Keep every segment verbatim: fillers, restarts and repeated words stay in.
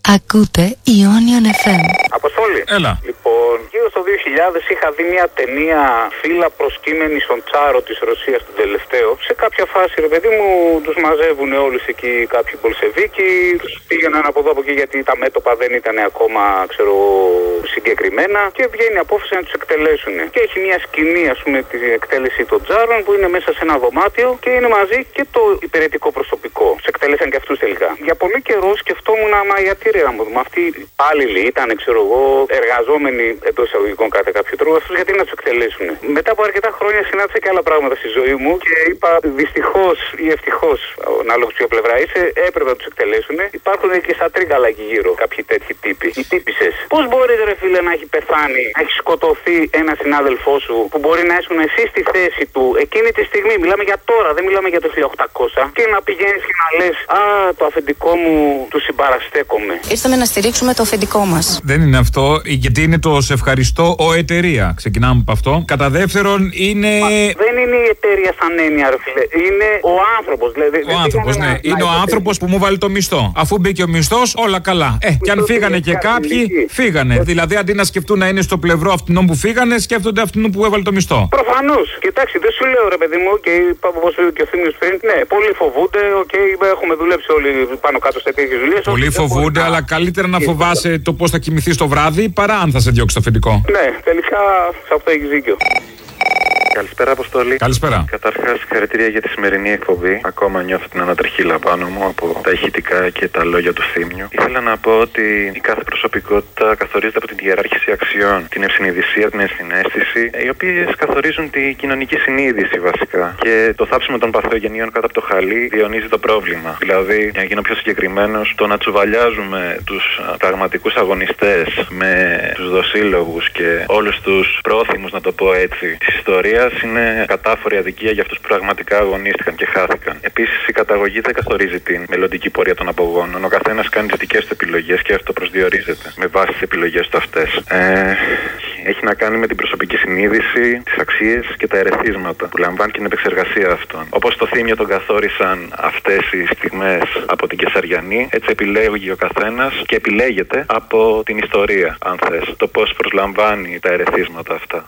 Ακούτε Ionian εφ εμ. Αποστόλη. Έλα. Λοιπόν, γύρω στο δύο χιλιάδες είχα δει μια ταινία φύλλα προσκύμενη στον Τσάρο της Ρωσίας τον τελευταίο. Σε κάποια φάση, ρε παιδί μου, τους μαζεύουν όλους εκεί κάποιοι Πολσεβίκοι. Τους πήγαιναν από εδώ από εκεί γιατί τα μέτωπα δεν ήταν ακόμα, ξέρω, συγκεκριμένα. Και βγαίνει η απόφαση να τους εκτελέσουν. Και έχει μια σκηνή, ας πούμε, τη εκτέλεση των Τσάρων που είναι μέσα σε ένα δωμάτιο και είναι μαζί και το υπηρετικό προσωπικό. Τους εκτέλεσαν και αυτούς τελικά. Για πολύ καιρό σκεφτόμουν, μα γιατί ρε να μου δούμε, αυτοί οι υπάλληλοι ήταν, ξέρω εγώ, εργαζόμενοι εντός εισαγωγικών κατά κάποιο τρόπο, αυτούς γιατί να τους εκτελέσουν. Μετά από αρκετά χρόνια συνάντησα και άλλα πράγματα στη ζωή μου και είπα δυστυχώς ή ευτυχώς, ανάλογα ποια πλευρά είσαι, έπρεπε να τους εκτελέσουν. Υπάρχουν και στα Τρίκαλα εκεί γύρω κάποιοι τέτοιοι τύποι. Οι τύπισσες. Πώς μπορείτε, ρε φίλε, να έχει πεθάνει, να έχει σκοτωθεί ένα συνάδελφό σου που μπορεί να ήσουν εσύ στη θέση του εκείνη τη στιγμή, μιλάμε για τώρα, δεν μιλάμε για το χίλια οκτακόσια, και να πηγαίνεις και να λες, α, το αφεντικό μου του συμπαραστέκομαι. Ήρθαμε να στηρίξουμε το αφεντικό μας. Δεν είναι αυτό, γιατί είναι το σε ευχαριστώ ο εταιρεία. Ξεκινάμε από αυτό. Κατά δεύτερον, είναι. Μα, δεν είναι η εταιρεία σαν έννοια, ρε φίλε. Είναι ο άνθρωπος. Δηλαδή, ο άνθρωπος, ναι. Να, είναι να ο άνθρωπος που μου βάλει το μισθό. Αφού μπήκε ο μισθός, όλα καλά. Ε, και αν φύγανε και κάποιοι, φύγανε. Δηλαδή, αντί να σκεφτούν να είναι στο πλευρό αυτών που φύγανε, σκέφτονται αυτόν που έβαλε το μισθό. Προφανώς. Κοιτάξτε, δεν σου λέω, ρε παιδί μου, και όπως είπε και ο Θήμιος πριν, ναι, πολλοί φοβούνται. Okay, έχουμε δουλέψει όλοι πάνω κάτω σε τέτοιες δουλειές. Πολλοί φοβούνται, αλλά καλύτερα να φοβάσαι το πώς θα κοιμηθείς το βράδυ παρά αν θα σε διώξει το αφεντικό. Ναι, τελικά σε αυτό έχεις δίκιο. Καλησπέρα, Αποστόλη. Καλησπέρα. Καταρχάς, συγχαρητήρια για τη σημερινή εκπομπή. Ακόμα νιώθω την ανατριχύλα πάνω μου από τα ηχητικά και τα λόγια του Θήμιου. Ήθελα να πω ότι η κάθε προσωπικότητα καθορίζεται από την ιεράρχηση αξιών, την ευσυνειδησία, την ενσυναίσθηση, οι οποίες καθορίζουν την κοινωνική συνείδηση βασικά. Και το θάψιμο των παθογενειών κάτω από το χαλί διονύζει το πρόβλημα. Δηλαδή, για να γίνω πιο συγκεκριμένος, το να τσουβαλιάζουμε τους πραγματικούς αγωνιστές με τους δοσύλλογους και όλους τους πρόθυμους, να το πω έτσι, της ιστορίας. Είναι κατάφορη αδικία για αυτούς που πραγματικά αγωνίστηκαν και χάθηκαν. Επίσης, η καταγωγή δεν καθορίζει την μελλοντική πορεία των απογόνων. Ο καθένας κάνει τις δικές του επιλογές και αυτοπροσδιορίζεται με βάση τις επιλογές του αυτές. Ε, έχει να κάνει με την προσωπική συνείδηση, τις αξίες και τα ερεθίσματα που λαμβάνει και την επεξεργασία αυτών. Όπως το Θήμιο τον καθόρισαν αυτές οι στιγμές από την Κεσαριανή, έτσι επιλέγει ο καθένας και επιλέγεται από την ιστορία, αν θες, το πώς προσλαμβάνει τα ερεθίσματα αυτά.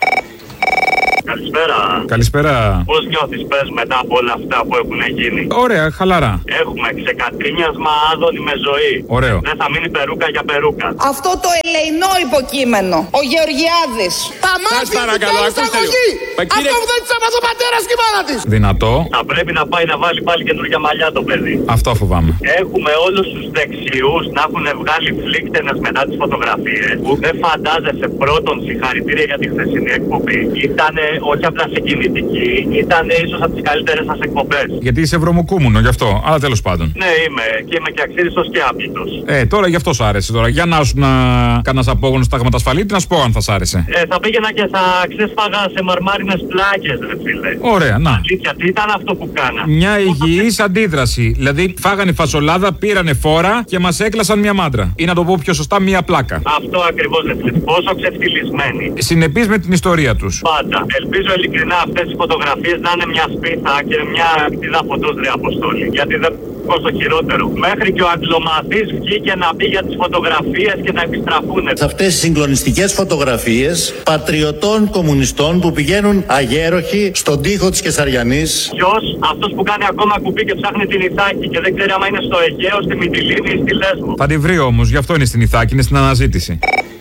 Καλησπέρα. Καλησπέρα. Πώς νιώθεις, πες, μετά από όλα αυτά που έχουν γίνει? Ωραία, χαλαρά. Έχουμε ξεκατρίνιασμα άδωνη με ζωή. Ωραίο. Δεν θα μείνει περούκα για περούκα. Αυτό το ελεεινό υποκείμενο, ο Γεωργιάδης. Τα μάτια του τέλους αγωγή. Αυτό που δεν της έμαθε ο πατέρας και η μάνα της. Δυνατό. Θα πρέπει να πάει να βάλει πάλι καινούργια μαλλιά το παιδί. Αυτό φοβάμαι. Έχουμε όλους τους δεξιούς να έχουν βγάλει φλίκτενες μετά τις φωτογραφίες που δεν φαντάζεσαι. Πρώτον, συγχαρητήρια για τη χθεσινή εκπομπή. Ήτανε όχι απλά συγκινητική, ήταν ίσως από τις καλύτερες σας εκπομπές. Γιατί είσαι βρωμοκούμουνο, γι' αυτό. Αλλά τέλος πάντων. Ναι, είμαι. Και είμαι και αξίριστος και άπλητος. Ε, τώρα γι' αυτό σ' άρεσε τώρα. Για να σου να κάνας απόγονο στάγματα ασφαλίτη, να σου πω αν θα σ' άρεσε. Ε, θα πήγαινα και θα ξέσπαγα σε μαρμάρινες πλάκες, ρε φίλε. Ωραία, να. Αλήθεια, τι ήταν αυτό που κάνα? Μια υγιής αντίδραση. Δηλαδή, φάγανε φασολάδα, πήρανε φόρα και μας έκλασαν μια μάντρα. Ή να το πω πιο σωστά, μια πλάκα. Αυτό ακριβώς, ρε φίλε. Πόσο ξεφτυλισμένοι. Συνεπείς με την ιστορία τους. Πάντα. Ελπίζω ειλικρινά αυτές οι φωτογραφίες να είναι μια σπίθα και μια κτίδα φωτός, ρε Αποστόλη. Γιατί δεν πω στο χειρότερο. Μέχρι και ο αγγλομαθής βγήκε να πει για τις φωτογραφίες και να επιστραφούν. Σε αυτές τις συγκλονιστικές φωτογραφίες πατριωτών κομμουνιστών που πηγαίνουν αγέροχοι στον τοίχο της Κεσαριανής. Ποιος? Αυτός που κάνει ακόμα κουμπί και ψάχνει την Ιθάκη και δεν ξέρει άμα είναι στο Αιγαίο, στη Μυτιλήνη ή στη Λέσβο. Θα τη βρει όμως, γι' αυτό είναι στην Ιθάκη, είναι στην αναζήτηση.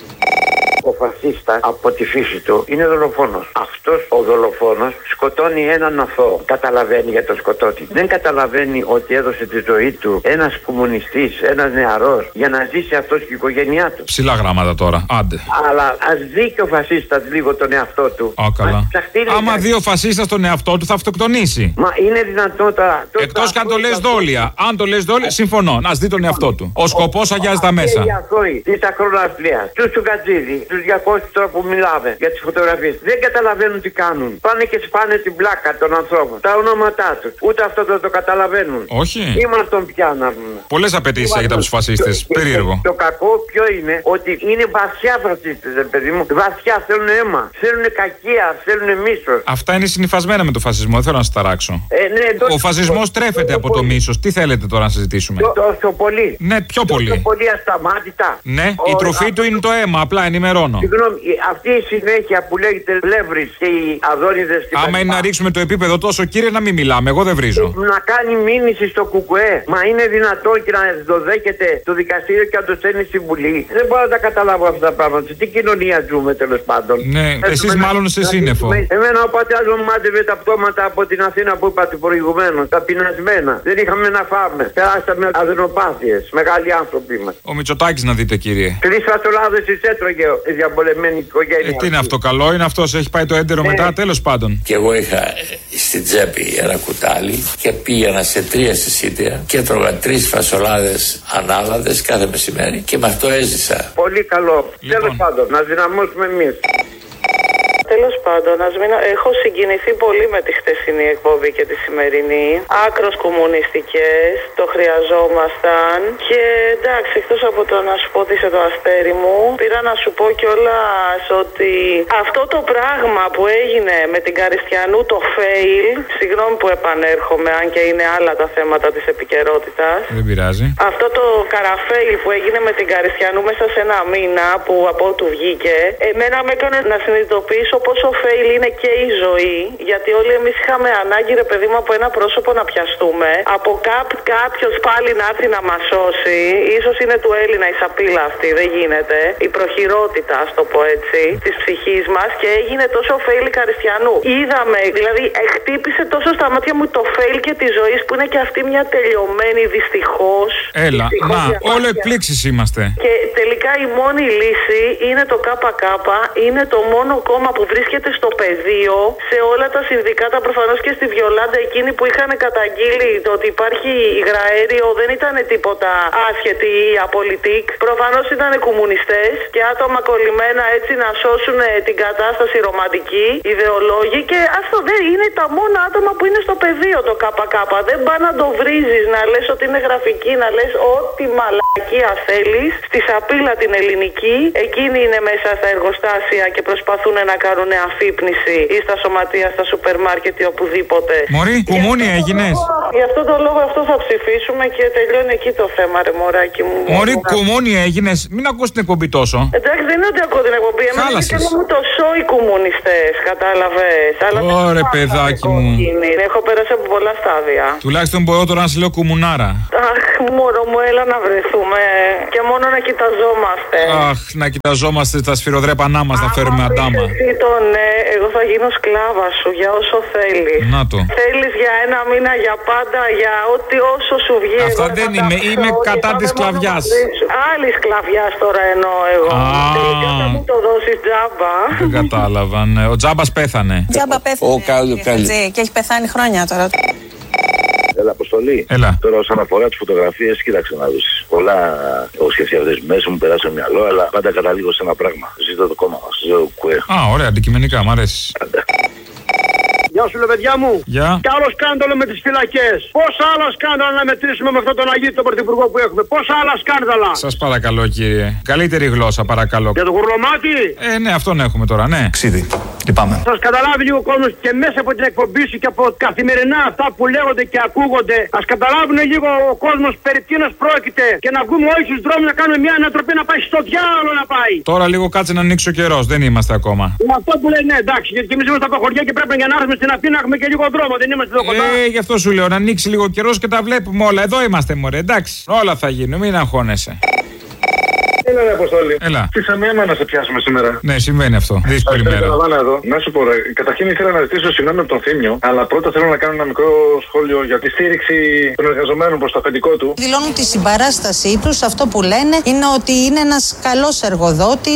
Ο φασίστας από τη φύση του είναι δολοφόνος. Αυτός ο δολοφόνος σκοτώνει έναν αθώο. Καταλαβαίνει για το σκοτώτη. Δεν καταλαβαίνει ότι έδωσε τη ζωή του ένας κομμουνιστής, ένας νεαρός, για να ζήσει αυτός και η οικογένειά του. Ψηλά γράμματα τώρα, άντε. Αλλά ας δει και ο φασίστας λίγο τον εαυτό του. Α, καλά. Άμα κάτι. δει ο φασίστας τον εαυτό του θα αυτοκτονήσει. Μα είναι δυνατότητα. Εκτός και αν το λες δόλια. Αν το λες δόλια, συμφωνώ. Να δει τον εαυτό του. Ο σκοπός αγιάζει τα μέσα. Τις ακροναυπλίας, τους Τσουκατζίδη, τους διακόσιους όσοι τώρα που μιλάμε για τις φωτογραφίες δεν καταλαβαίνουν τι κάνουν. Πάνε και σπάνε την πλάκα των ανθρώπων, τα ονόματά τους. Ούτε αυτό δεν το καταλαβαίνουν. Όχι. Ήμασταν πια να πούμε. Πολλές απαιτήσεις έχετε από τους φασίστες. Περίεργο. Το κακό ποιο είναι, ότι είναι βαθιά φασίστες, παιδί μου. Βαθιά θέλουν αίμα, θέλουν κακία, θέλουν μίσος. Αυτά είναι συνυφασμένα με το φασισμό, δεν θέλω να σας ταράξω. Ε, ναι, το... Ο φασισμός τρέφεται από το μίσος. Τι θέλετε τώρα να συζητήσουμε? Τόσο πολύ. Ναι, πιο πολύ. Τόσο πολύ ασταμάτητα. Ναι, Ο... η τροφή του είναι το αίμα, απλά ενημερώνω. Συγγνώμη, αυτή η συνέχεια που λέγεται Πλεύρης και οι Αδόνιδες. Άμα είναι να ρίξουμε το επίπεδο τόσο, κύριε, να μην μιλάμε. Εγώ δεν βρίζω. Να κάνει μήνυση στο κουκουέ. Μα είναι δυνατόν και να το δέχεται το δικαστήριο και να το στέλνει στη Βουλή? Δεν μπορώ να τα καταλάβω αυτά τα πράγματα. Τι κοινωνία ζούμε, τέλος πάντων. Ναι, εσείς μάλλον σε σύννεφο. Εμένα ο πατέρας μου μάντευε τα πτώματα από την Αθήνα που είπατε προηγουμένως. Τα πεινασμένα. Δεν είχαμε να φάμε. Περάσαμε αδενοπάθειες. Μεγάλοι άνθρωποι μας. Ο Μητσοτάκης να δείτε, κύριε. Τρεις φασολάδες της έτρωγε η διαμπολεμένη οικογένεια. Ε, τι είναι αυτό, καλό είναι αυτός, έχει πάει το έντερο ε. μετά, τέλος πάντων. Και εγώ είχα στην τσέπη ένα κουτάλι και πήγαινα σε τρία συσίτια και έτρωγα τρεις φασολάδες ανάλαδες κάθε μεσημέρι και με αυτό έζησα. Πολύ καλό. Λοιπόν. Τέλος πάντων, να δυναμώσουμε εμείς. Τέλος πάντων, ας μην... έχω συγκινηθεί πολύ με τη χτεσινή εκπομπή και τη σημερινή. Άκρος κομμουνιστικές, το χρειαζόμασταν. Και εντάξει, εκτός από το να σου πω ότι είσαι το αστέρι μου, πήρα να σου πω κιόλας ότι αυτό το πράγμα που έγινε με την Καριστιανού, το fail, συγγνώμη που επανέρχομαι, αν και είναι άλλα τα θέματα της επικαιρότητας. Δεν πειράζει. Αυτό το καραφέιλ που έγινε με την Καριστιανού μέσα σε ένα μήνα, που από ό,τι βγήκε, εμένα με έκανε να συνειδητοποιήσω πόσο fail είναι και η ζωή, γιατί όλοι εμείς είχαμε ανάγκη, ρε παιδί μου, από ένα πρόσωπο να πιαστούμε, από κά- κάποιος πάλι να έρθει να μας σώσει. Ίσως είναι του Έλληνα η σαπίλα αυτή, δεν γίνεται. Η προχειρότητα, ας το πω έτσι, της ψυχής μας, και έγινε τόσο fail η Καριστιανού. Είδαμε, δηλαδή, χτύπησε τόσο στα μάτια μου το fail και τη ζωή που είναι και αυτή μια τελειωμένη, δυστυχώς. Έλα, να, όλο εκπλήξεις είμαστε. Και τελικά η μόνη λύση είναι το ΚΚ, είναι το μόνο κόμμα που βρίσκεται στο πεδίο σε όλα τα συνδικάτα, προφανώς και στη Βιολάντα, εκείνοι που είχαν καταγγείλει το ότι υπάρχει υγραέριο, δεν ήταν τίποτα άσχετοι ή απολυτικ. Προφανώς ήταν κομμουνιστές και άτομα κολλημένα έτσι να σώσουν την κατάσταση ρομαντική, ιδεολόγοι, και αυτό δεν είναι τα μόνα άτομα που είναι στο πεδίο το ΚΚ. Δεν πάει να το βρίζεις, να λες ότι είναι γραφική, να λες ό,τι μαλακία θέλεις. Στη σαπίλα την ελληνική, εκείνοι είναι μέσα στα εργοστάσια και προσπαθούν να κάνουν αφύπνιση ή στα σωματεία, στα σούπερ μάρκετ ή οπουδήποτε. Μωρή, κουμούνι έγινες. Γι' αυτό το λόγο αυτό θα ψηφίσουμε και τελειώνει εκεί το θέμα, ρε μωράκι μου. Μωρή, κουμούνι έγινες. Μην ακούς την εκπομπή τόσο. Εντάξει, δεν είναι ότι ακούω την εκπομπή. Εμένα και μου το σόι κομμουνιστές, κατάλαβες. Ωρε παιδάκι μου. Έχω περάσει από πολλά στάδια. Τουλάχιστον μπορώ τώρα να σε λέω κουμουνάρα. Αχ, μωρό μου, έλα να βρεθούμε. Και μόνο να κοιταζόμαστε. Αχ, να κοιταζόμαστε τα σφυροδρέπανά μας, να φέρουμε αντάμα. Εσύ το ναι, εγώ θα γίνω σκλάβα σου για όσο θέλεις. Να το. Θέλεις για ένα μήνα, για πάντα, για ό,τι όσο σου βγει. Αυτά δεν είμαι, είμαι κατά της σκλαβιάς. Άλλη σκλαβιάς τώρα εννοώ εγώ. Τελικά θα μου το δώσεις τζάμπα. Δεν κατάλαβα, ναι. Ο Τζάμπας πέθανε. Τζάμπα πέθανε. Και έχει πεθάνει χρόνια τώρα. Έλα, Αποστολή. Έλα. Τώρα, όσον αφορά τις φωτογραφίες, κοίταξε να δεις. Πολλά έχω σκεφτεί αυτές τις μέρες, μου περάσει το μυαλό, αλλά πάντα καταλήγω σε ένα πράγμα. Ζήτω το κόμμα μας, ζήτω το κουέ. Α, ωραία, αντικειμενικά, μ' αρέσει. Γεια σου, λε παιδιά μου. Γεια. Κι άλλο σκάνδαλο με τις φυλακές. Πόσα άλλα σκάνδαλα να μετρήσουμε με αυτόν τον Αγίου τον Πρωθυπουργό που έχουμε. Πόσα άλλα σκάνδαλα. Σας παρακαλώ, κύριε. Καλύτερη γλώσσα, παρακαλώ. Για το γουρλωμάτι. Ε, ναι, αυτόν έχουμε τώρα, ναι. Ξίδι. Λυπάμαι. Σας καταλάβει λίγο ο κόσμος και μέσα από την εκπομπή σου και από καθημερινά αυτά που λέγονται και ακούγονται. Ας καταλάβουν λίγο ο κόσμος περί τίνος πρόκειται και να βγούμε όλοι στους δρόμους να κάνουμε μια ανατροπή να πάει στο διάολο να πάει. Τώρα λίγο κάτσε να ανοίξει ο καιρός, δεν είμαστε ακόμα. Με αυτό που λέει, ναι, εντάξει, γιατί εμείς είμαστε από χωριά και πρέπει για να έρθουμε στην Αθήνα να έχουμε και λίγο δρόμο, δεν είμαστε εδώ κοντά. Ε, γι' αυτό σου λέω να ανοίξει λίγο καιρός και τα βλέπουμε όλα. Εδώ είμαστε, μωρέ, εντάξει. Όλα θα γίνουν, μην αγχώνεσαι. Έλα, ρε Αποστόλη. Έλα. Στήσαμε αίμα να σε πιάσουμε σήμερα. Ναι, συμβαίνει αυτό. Δύσκολη μέρα. Εδώ. Να σου πω, ρε. Καταρχήν ήθελα να ζητήσω συγγνώμη από τον Θήμιο, αλλά πρώτα θέλω να κάνω ένα μικρό σχόλιο για τη στήριξη των εργαζομένων προς το αφεντικό του. Δηλώνουν τη συμπαράστασή τους. Αυτό που λένε είναι ότι είναι ένας καλός εργοδότης.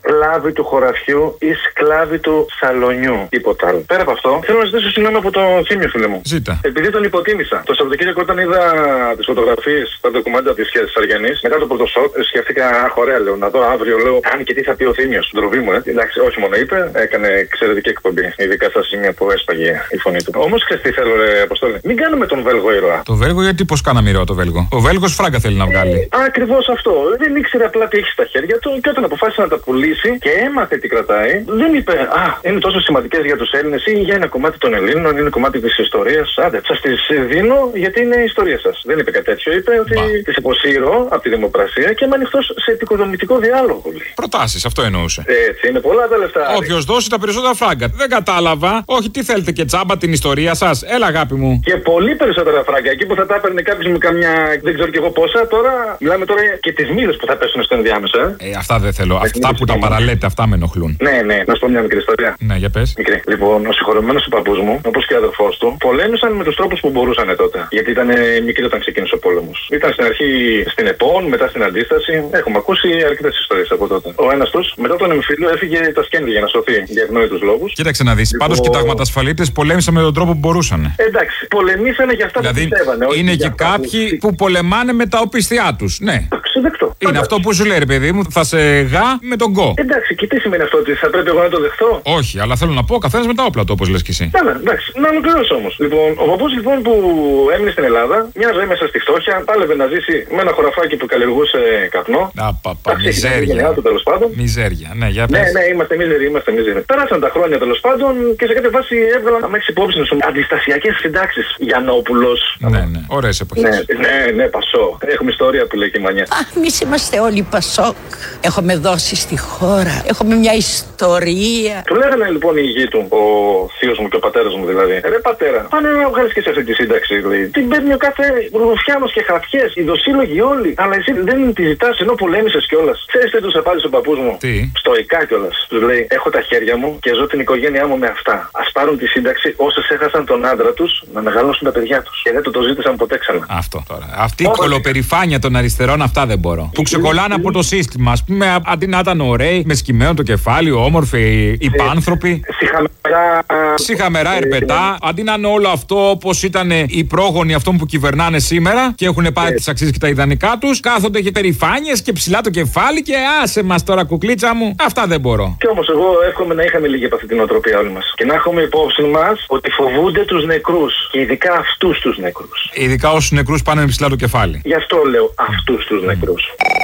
σκλάβοι του χωραφιού ή σκλάβοι του σαλονιού. Τίποτα άλλο. Πέρα από αυτό, θέλω να ζητήσω συγγνώμη από το Θήμιο, φίλε μου. Ζήτα. Επειδή τον υποτίμησα. Το Σαββατοκύριακο, όταν είδα τις φωτογραφίες, τα ντοκουμάντα της Σαριανής, μετά το πρώτο σοκ, σκέφτηκα, αχ, ωραία, λέω, να δω αύριο, λέω, αν και τι θα πει ο Θήμιος. Ντροπή μου, ε. Εντάξει, όχι μόνο είπε, έκανε εξαιρετική εκπομπή. Ειδικά στα σημεία που έσπαγε η φωνή του. Όμως, ξέρεις τι θέλω, ρε Αποστόλη. Μην κάνουμε τον Βέλγο ήρωα. Το Βέλγο, γιατί πώς κάναμε ήρωα το Βέλγο. Ο Βέλγος φράγκα θέλει να βγάλει. Ε, ακριβώς αυτό. Δεν ήξερε απλά τι έχει στα χέρια του και όταν αποφάσισε να τα πουλήσει και έμαθε τι κρατάει, δεν είπε, α, είναι τόσο σημαντικές για τους Έλληνες ή για ένα κομμάτι των Ελλήνων, είναι κομμάτι της ιστορίας. Άντε, σας τις δίνω γιατί είναι η ιστορία σας. Δεν είπε κάτι τέτοιο. Είπε ότι τις υποσύρω από τη δημοκρασία και είμαι ανοιχτός σε επικοδομητικό διάλογο. Προτάσεις, αυτό εννοούσε. Έτσι, είναι πολλά τα λεφτά. Όποιος δώσει τα περισσότερα φράγκα. Δεν κατάλαβα. Όχι, τι θέλετε και τσάμπα την ιστορία σας. Έλα, αγάπη μου. Και πολύ περισσότερα φράγκα. Εκεί που θα τα έπαιρνε κάποιος με καμιά. Δεν ξέρω κι εγώ πόσα. Τώρα μιλάμε τώρα και τις μοίρες που θα πέσουν στο ενδιάμεσα. Ε, αυτά δεν θέλω. Αυτά που τα παραλέτε, αυτά με ενοχλούν. Ναι, ναι. Να σου πω μια μικρή ιστορία. Ναι, για πες. Μικρή. Λοιπόν, ο συγχωρεμένος του παππούς μου, όπως και ο αδερφός του, πολέμησαν με τους τρόπους που μπορούσαν τότε. Γιατί ήταν μικροί όταν ξεκίνησε ο πόλεμος. Ήταν στην αρχή στην ΕΠΟΝ, μετά στην Αντίσταση. Έχουμε ακούσει αρκετές ιστορίες από τότε. Ο ένας τους, μετά τον εμφύλιο, έφυγε τα σκένδια για να σωθεί για ευνόητους λόγους. Κοίταξε να δεις. Λοιπόν... Πάντως και ταγματασφαλίτες πολέμησαν με τον τρόπο που μπορούσαν. Εντάξει, πολεμήσανε για αυτά δηλαδή, που πιστεύανε. Είναι και κάποιοι που... που πολεμάνε με τα οπισθιά τους. Ναι. Δεκτό. Είναι Άρα. αυτό που σου λέει, ρε παιδί μου, θα σε γα με τον κο. Εντάξει, και τι σημαίνει αυτό, ότι θα πρέπει εγώ να το δεχτώ. Όχι, αλλά θέλω να πω, καθένας με τα όπλα του, όπως λες κι εσύ. Ναι, εντάξει, να ολοκληρώσω όμως. Λοιπόν, ο παππούς λοιπόν που έμεινε στην Ελλάδα, μια ζωή μέσα στη φτώχεια, πάλευε να ζήσει με ένα χωραφάκι που καλλιεργούσε καπνό. Α, παπα, μιζέρια. Τέλος πάντων. Μιζέρια, ναι, για πες. Ναι, ναι, είμαστε μίζεροι, είμαστε μίζεροι. Πέρασαν τα χρόνια τέλος πάντων και σε κάποια φάση έβγαλαν, να έχεις υπόψη σου, αντιστασιακές συντάξεις. Γιαννόπουλος. Ναι, ναι, ωραίες εποχές. Ναι, ναι, ναι, Πασό. Έχουμε ιστορία που λέει και η μανιά. Εμείς είμαστε όλοι Πασόκ. Έχουμε δώσει στη χώρα. Έχουμε μια ιστορία. Του λέγανε λοιπόν η γη του, ο θείος μου και ο πατέρας μου δηλαδή. Ρε πατέρα, πάνε να βγάλεις και σε αυτή τη σύνταξη. Δηλαδή. Την παίρνει ο κάθε ρουφιάνος και χαρτιές, οι δοσύλλογοι όλοι. Αλλά εσύ δεν τη ζητάς ενώ πολέμησες κιόλας. Ξέρεις τι τους απάντησε ο παππούς μου. Τι? Στοικά κιόλας. Τους λέει: έχω τα χέρια μου και ζω την οικογένειά μου με αυτά. Ας πάρουν τη σύνταξη όσες έχασαν τον άντρα τους να μεγαλώσουν τα παιδιά τους. Και δεν το, το ζήτησαν ποτέ ξανά. Αυτό τώρα. Αυτή η κολοπερηφάνεια των αριστερών, αυτά δεν μπορώ. Που ξεκολλάνε από το σύστημα. Ας πούμε, αντί να ήταν ωραίοι, με σκυμμένο το κεφάλι, όμορφοι, υπάνθρωποι. Σιχαμερά. Σιχαμερά, ερπετά. Αντί να είναι όλο αυτό όπως ήταν οι πρόγονοι αυτών που κυβερνάνε σήμερα και έχουν πάρει τις αξίες και τα ιδανικά τους, κάθονται και περηφάνειες και ψηλά το κεφάλι και άσε μας τώρα, κουκλίτσα μου. Αυτά δεν μπορώ. Και όμως εγώ εύχομαι να είχαμε λίγη από αυτή την οτροπία όλοι μας. Και να έχουμε υπόψη μας ότι φοβούνται τους νεκρούς. Και ειδικά αυτούς τους νεκρούς. Ειδικά όσους νεκρούς πάνε με ψηλά το κεφάλι. Γι' αυτό λέω αυτούς τους νεκρούς.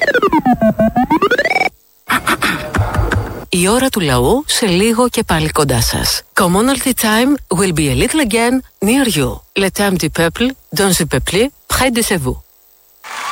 Η ώρα του λαού σε λίγο και πάλι κοντά σας. Commonalty time will be a little again near you. Le temps du peuple, dans le peuple, près de chez vous.